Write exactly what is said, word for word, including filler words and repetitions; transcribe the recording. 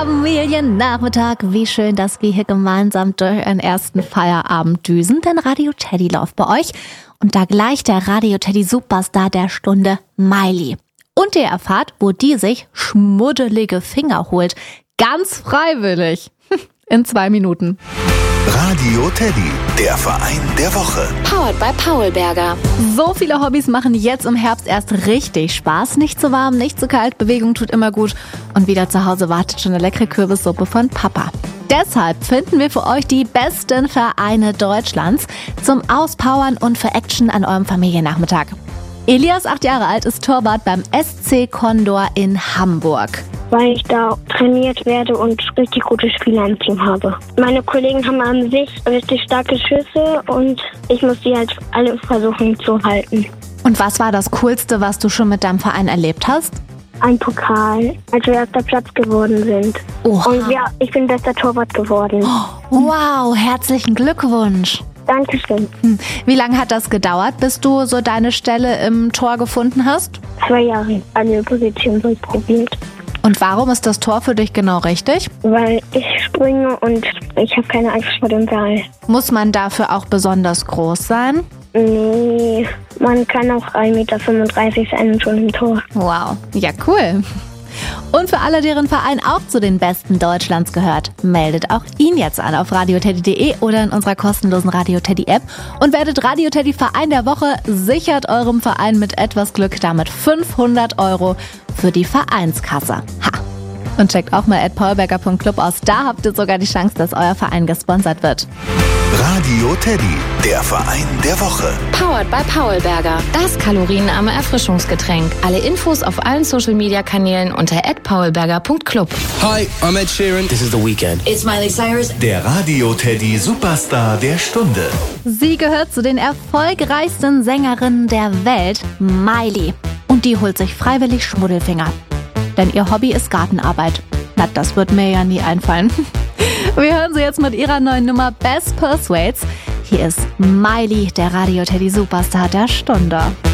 Familiennachmittag, wie schön, dass wir hier gemeinsam durch einen ersten Feierabend düsen, denn Radio Teddy läuft bei euch und da gleich der Radio Teddy Superstar der Stunde, Miley. Und ihr erfahrt, wo die sich schmuddelige Finger holt, ganz freiwillig, in zwei Minuten. Radio Teddy, der Verein der Woche. Powered by Paulberger. So viele Hobbys machen jetzt im Herbst erst richtig Spaß. Nicht zu warm, nicht zu kalt, Bewegung tut immer gut. Und wieder zu Hause wartet schon eine leckere Kürbissuppe von Papa. Deshalb finden wir für euch die besten Vereine Deutschlands zum Auspowern und für Action an eurem Familiennachmittag. Elias, acht Jahre alt, ist Torwart beim S C Condor in Hamburg. Weil ich da trainiert werde und richtig gute Spieler im Team habe. Meine Kollegen haben an sich richtig starke Schüsse und ich muss die halt alle versuchen zu halten. Und was war das Coolste, was du schon mit deinem Verein erlebt hast? Ein Pokal, als wir erster Platz geworden sind. Oha. Und ja, ich bin bester Torwart geworden. Wow, herzlichen Glückwunsch. Dankeschön. Hm. Wie lange hat das gedauert, bis du so deine Stelle im Tor gefunden hast? Zwei Jahre alle Positionen durchprobiert. Und warum ist das Tor für dich genau richtig? Weil ich springe und ich habe keine Angst vor dem Ball. Muss man dafür auch besonders groß sein? Nee, man kann auch ein Meter fünfunddreißig sein und schon im Tor. Wow, ja cool. Und für alle, deren Verein auch zu den Besten Deutschlands gehört, meldet auch ihn jetzt an auf radioteddy punkt de oder in unserer kostenlosen Radio Teddy App und werdet Radio Teddy Verein der Woche, sichert eurem Verein mit etwas Glück damit fünfhundert Euro für die Vereinskasse. Ha! Und checkt auch mal at paulberger punkt club aus, da habt ihr sogar die Chance, dass euer Verein gesponsert wird. Radio Teddy, der Verein der Woche. Powered by Paulberger. Das kalorienarme Erfrischungsgetränk. Alle Infos auf allen Social-Media-Kanälen unter at paulberger punkt club. Hi, I'm Ed Sheeran. This is The Weeknd. It's Miley Cyrus. Der Radio Teddy Superstar der Stunde. Sie gehört zu den erfolgreichsten Sängerinnen der Welt, Miley. Und die holt sich freiwillig Schmuddelfinger. Denn ihr Hobby ist Gartenarbeit. Na, das wird mir ja nie einfallen. Wir hören sie jetzt mit ihrer neuen Nummer Best Persuades. Hier ist Miley, der Radio Teddy Superstar der Stunde.